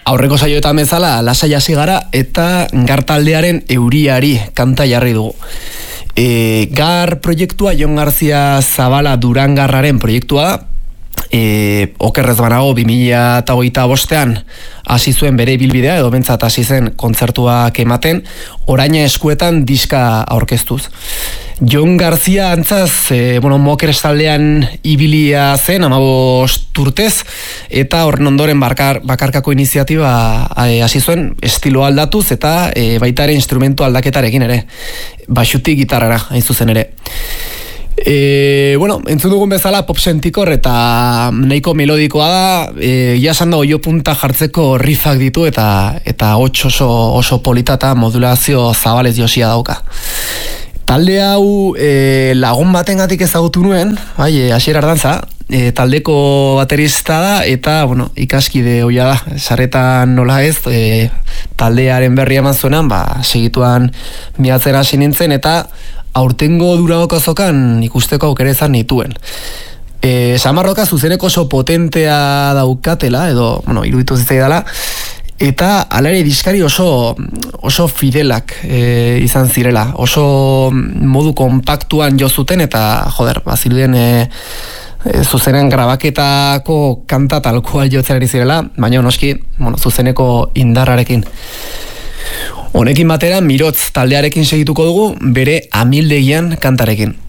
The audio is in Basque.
Aurreko saioetan bezala lasai hasi gara eta Gar taldearen Euriari kanta jarri dugu. Gar proiektua, Jon Garzia Zabala Durangarraren proiektua, okerrez banago 2025an hasi zuen bere ibilbidea, edo bentsat hasi zen kontzertuak ematen, oraina eskuetan diska aurkeztuz. Jon Garzia antzaz, Moker taldean ibilia zen 15 urtez, eta horren ondoren bakarkako iniziatiba hasi zuen estilo aldatuz, eta baita ere instrumentu aldaketarekin ere, baxutik gitarrara, hain zuzen ere. Entzun dugun bezala pop sentikor eta nahiko melodikoa da, jasan da oio punta jartzeko riffak ditu eta hots oso polita eta modulazio zabalez josia dauka. Talde hau lagun batengatik ezagutu nuen, hasiera Ardantza, taldeko baterista da eta ikaskide hoia da, sarretan nola ez, taldearen berri eman zuenan, segituan miatzen hasi nintzen eta aurtengo Durangoko azokan ikusteko aukera izan nituen. Samarroka zuzeneko oso potentea daukatela, edo, iruditu zitzaidala, eta ala ere diskari oso fidelak izan zirela, oso modu kompaktuan jo zuten, eta, bazirudien zuzenen grabaketako kanta talkoa jotzen ari zirela, baina noski, zuzeneko indarrarekin. Honekin batera, Mirotz taldearekin segituko dugu bere Amildegian kantarekin.